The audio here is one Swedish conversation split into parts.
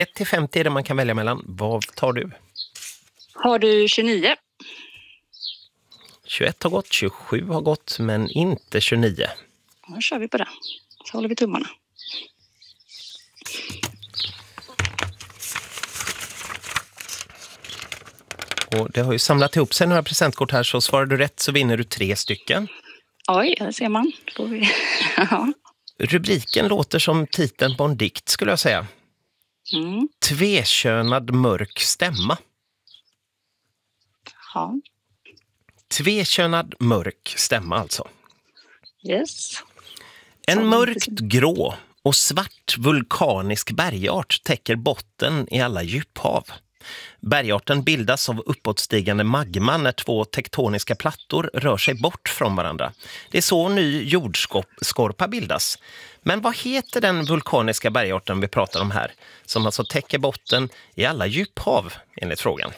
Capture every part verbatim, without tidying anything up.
ett till femtio är det man kan välja mellan. Vad tar du? Har du tjugonio? tjugoett har gått, tjugosju har gått, men inte tjugonio. Då kör vi på det. Så håller vi tummarna. Och det har ju samlat ihop sig några presentkort här, så svarar du rätt så vinner du tre stycken. Oj, det ser man. Får vi... ja. Rubriken låter som titeln på en dikt, skulle jag säga. Mm. Tvekönad mörk stämma. Ja. Tvekönad mörk stämma alltså. Yes. En mörkt grå och svart vulkanisk bergart täcker botten i alla djuphav. Bergarten bildas av uppåtstigande magma när två tektoniska plattor rör sig bort från varandra. Det är så ny jordskorpa bildas. Men vad heter den vulkaniska bergarten vi pratar om här, som alltså täcker botten i alla djuphav, enligt frågan?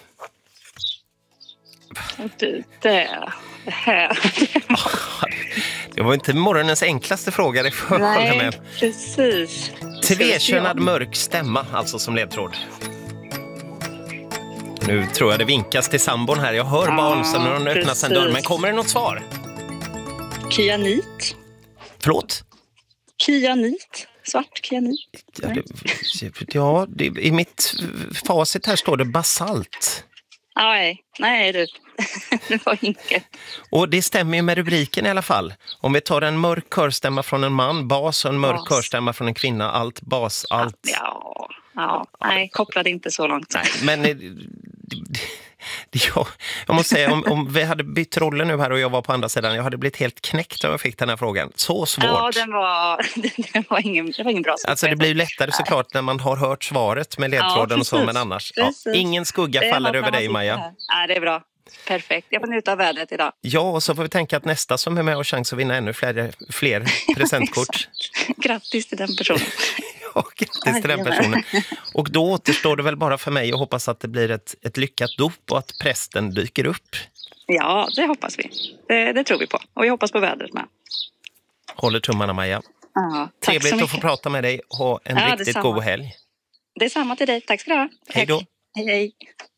Det, det, det här. Det var inte morgonens enklaste fråga, det får jag hålla med. Precis. Tvekönad mörk stämma, alltså som ledtråd. Nu tror jag det vinkas till sambon här. Jag hör ja, barn som när de öppnas en dörr. Men kommer det något svar? Kyanit. Förlåt? Kyanit. Svart kyanit. Ja, det, ja det, i mitt facit här står det basalt. Nej, nej du. Det var inget. Och det stämmer ju med rubriken i alla fall. Om vi tar en mörk körstämma från en man, bas, och en mörk bas. körstämma från en kvinna, allt, bas, allt. Ja, ja. Nej, kopplade inte så långt. Nej, men det, ja, jag måste säga, om, om vi hade bytt roller nu här och jag var på andra sidan, jag hade blivit helt knäckt om jag fick den här frågan. Så svårt. Ja, den var, det var ingen, det var ingen bra. Alltså det blir ju lättare såklart när man har hört svaret med ledtråden, ja, och så, men annars. Ja, ingen skugga faller över dig, Maja. Ja, det är bra. Perfekt. Jag får njuta av vädret idag. Ja, och så får vi tänka att nästa som är med har chans att vinna ännu fler, fler presentkort. Grattis till den personen. Ja, grattis till den personen. Och då återstår det väl bara för mig att hoppas att det blir ett, ett lyckat dop och att prästen dyker upp. Ja, det hoppas vi. Det, det tror vi på. Och jag hoppas på vädret med. Håller tummarna, Maja. Ja, trevligt att få prata med dig. Ha en ja, riktigt god helg. Det är samma till dig. Tack ska du ha. Hej då. Hej, hej.